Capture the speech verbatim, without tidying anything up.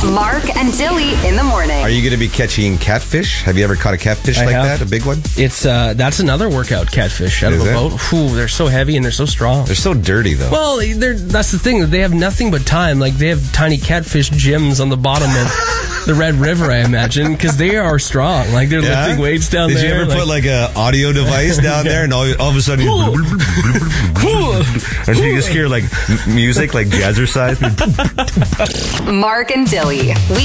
Mark and Dilly in the morning. Are you going to be catching catfish? Have you ever caught a catfish I like have. that? A big one? It's uh, that's another workout, catfish out Is of a it? boat. Ooh, they're so heavy and they're so strong. They're so dirty, though. Well, they're, that's the thing. They have nothing but time. Like, they have tiny catfish gyms on the bottom of the Red River, I imagine, because they are strong. Like, they're Yeah? lifting weights down Did there. you ever like, put like a audio device down there, and all, all of a sudden, you, and you just hear like m- music, like jazzercise? Mark and Dilly. We